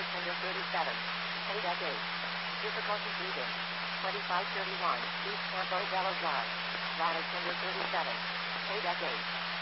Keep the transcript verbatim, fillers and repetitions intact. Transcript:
Tender thirty-seven. eight S eight. Difficulty breathing. twenty-five thirty-one. East Campo Bello Drive. Ladder Tender thirty-seven. eight S eight.